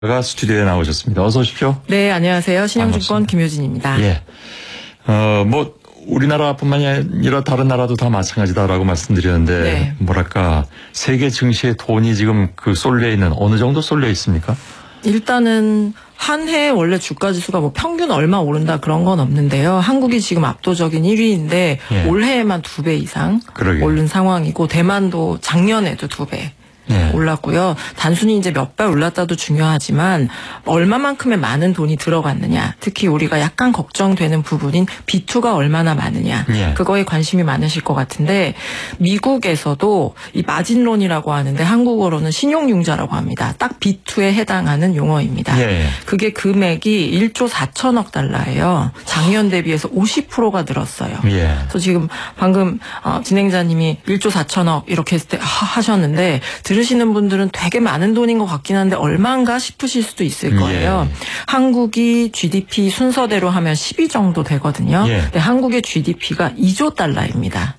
가 스튜디오에 나오셨습니다. 어서 오십시오. 네, 안녕하세요. 신영증권 김효진입니다. 예. 뭐 우리나라뿐만이 아니라 다른 나라도 다 마찬가지다라고 말씀드렸는데 네. 뭐랄까 세계 증시에 돈이 지금 쏠려 있는 어느 정도 쏠려 있습니까? 일단은 한 해 원래 주가 지수가 뭐 평균 얼마 오른다 그런 건 없는데요. 한국이 지금 압도적인 1위인데 예. 올해에만 2배 이상 그러게요. 오른 상황이고 대만도 작년에도 2배. 예. 올랐고요. 단순히 이제 몇 발 올랐다도 중요하지만 얼마만큼의 많은 돈이 들어갔느냐. 특히 우리가 약간 걱정되는 부분인 B2가 얼마나 많으냐. 예. 그거에 관심이 많으실 것 같은데 미국에서도 이 마진론이라고 하는데 한국어로는 신용융자라고 합니다. 딱 B2에 해당하는 용어입니다. 예. 그게 금액이 1조 4천억 달러예요. 작년 대비해서 50%가 늘었어요. 예. 그래서 지금 방금 진행자님이 1조 4천억 이렇게 했을 때 하셨는데 들으시는 분들은 되게 많은 돈인 것 같긴 한데 얼마인가 싶으실 수도 있을 거예요. 예. 한국이 GDP 순서대로 하면 10위 정도 되거든요. 예. 근데 한국의 GDP가 2조 달러입니다.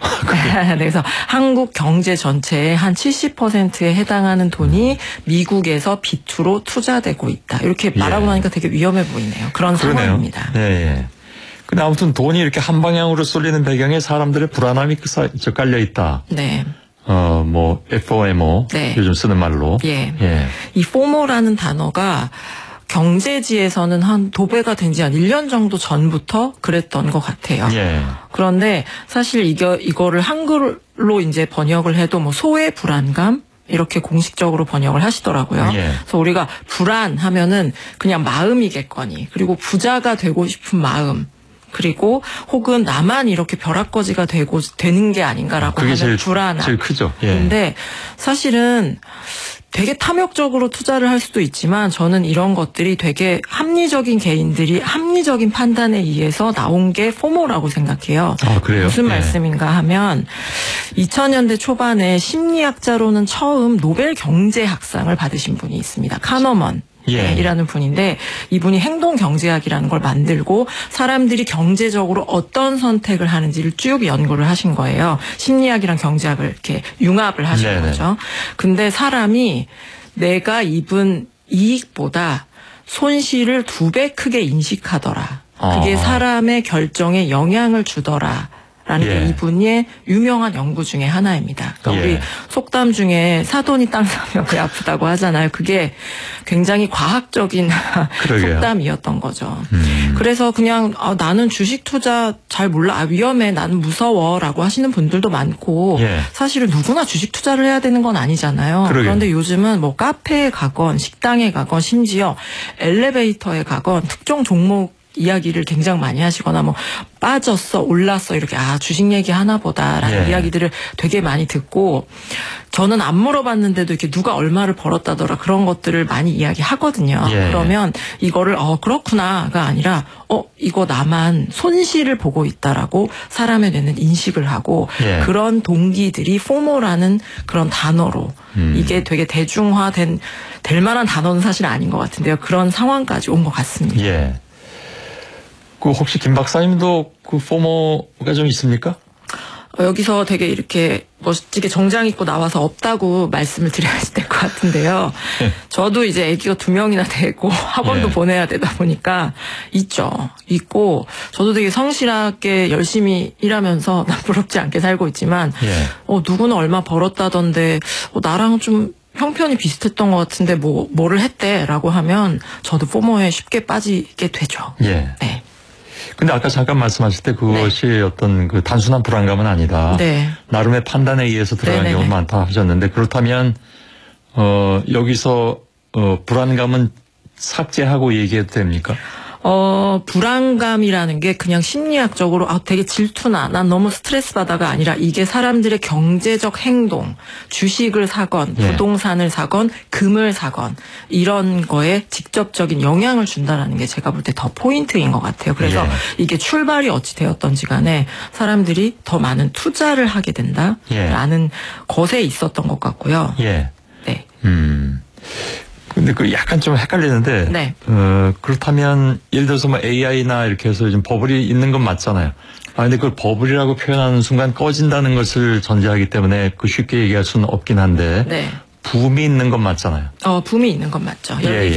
그래서 한국 경제 전체의 한 70%에 해당하는 돈이 미국에서 B2로 투자되고 있다. 이렇게 말하고 나니까 되게 위험해 보이네요. 그런 그러네요. 상황입니다. 예, 예. 근데 아무튼 돈이 이렇게 한 방향으로 쏠리는 배경에 사람들의 불안함이 깔려 있다. 네. 뭐 FOMO 네. 요즘 쓰는 말로. 예. 예. 이 FOMO라는 단어가 경제지에서는 한 도배가 된 지 한 1년 정도 전부터 그랬던 것 같아요. 예. 그런데 사실 이거를 한글로 이제 번역을 해도 뭐 소외 불안감 이렇게 공식적으로 번역을 하시더라고요. 예. 그래서 우리가 불안하면은 그냥 마음이겠거니. 그리고 부자가 되고 싶은 마음. 그리고 혹은 나만 이렇게 벼락거지가 되는 게 아닌가라고 그게 하는 불안함. 제일 크죠. 예. 근데 사실은 되게 탐욕적으로 투자를 할 수도 있지만 저는 이런 것들이 되게 합리적인 개인들이 합리적인 판단에 의해서 나온 게 포모라고 생각해요. 아, 그래요? 무슨 예. 말씀인가 하면 2000년대 초반에 심리학자로는 처음 노벨 경제학상을 받으신 분이 있습니다. 카너먼. 예. 이라는 분인데 이분이 행동경제학이라는 걸 만들고 사람들이 경제적으로 어떤 선택을 하는지를 쭉 연구를 하신 거예요. 심리학이랑 경제학을 이렇게 융합을 하신 네네. 거죠. 근데 사람이 내가 입은 이익보다 손실을 2배 크게 인식하더라. 그게 사람의 결정에 영향을 주더라. 라는 예. 게 이분의 유명한 연구 중에 하나입니다. 그러니까 예. 우리 속담 중에 사돈이 땅 사면 배 아프다고 하잖아요. 그게 굉장히 과학적인 그러게요. 속담이었던 거죠. 그래서 그냥 나는 주식 투자 잘 몰라. 위험해. 나는 무서워라고 하시는 분들도 많고 예. 사실은 누구나 주식 투자를 해야 되는 건 아니잖아요. 그러게요. 그런데 요즘은 뭐 카페에 가건 식당에 가건 심지어 엘리베이터에 가건 특정 종목 이야기를 굉장히 많이 하시거나 뭐 빠졌어 올랐어 이렇게 주식 얘기 하나 보다라는 예. 이야기들을 되게 많이 듣고 저는 안 물어봤는데도 이렇게 누가 얼마를 벌었다더라 그런 것들을 많이 이야기하거든요. 예. 그러면 이거를 그렇구나가 아니라 이거 나만 손실을 보고 있다라고 사람의 뇌는 인식을 하고 예. 그런 동기들이 포모라는 그런 단어로 이게 되게 대중화될 만한 단어는 사실 아닌 것 같은데요. 그런 상황까지 온 것 같습니다. 예. 혹시 김 박사님도 포모가 좀 있습니까? 여기서 되게 이렇게 멋지게 정장 입고 나와서 없다고 말씀을 드려야 될 것 같은데요. 저도 이제 아기가 2명이나 되고 학원도 예. 보내야 되다 보니까 있고 저도 되게 성실하게 열심히 일하면서 부럽지 않게 살고 있지만 예. 누구는 얼마 벌었다던데 나랑 좀 형편이 비슷했던 것 같은데 뭐를 했대라고 하면 저도 포모에 쉽게 빠지게 되죠. 예. 네. 근데 아까 잠깐 말씀하실 때 그것이 어떤 단순한 불안감은 아니다. 네. 나름의 판단에 의해서 들어간 네네네. 경우가 많다 하셨는데 그렇다면 여기서 불안감은 삭제하고 얘기해도 됩니까? 불안감이라는 게 그냥 심리학적으로 되게 질투나 난 너무 스트레스 받아가 아니라 이게 사람들의 경제적 행동, 주식을 사건, 예. 부동산을 사건, 금을 사건 이런 거에 직접적인 영향을 준다라는 게 제가 볼 때 더 포인트인 것 같아요. 그래서 예. 이게 출발이 어찌 되었던지 간에 사람들이 더 많은 투자를 하게 된다라는 것에 있었던 것 같고요. 예. 네. 근데 약간 좀 헷갈리는데. 네. 그렇다면 예를 들어서 뭐 AI나 이렇게 해서 좀 버블이 있는 건 맞잖아요. 근데 그걸 버블이라고 표현하는 순간 꺼진다는 것을 전제하기 때문에 쉽게 얘기할 수는 없긴 한데. 네. 붐이 있는 건 맞잖아요. 붐이 있는 건 맞죠. 예,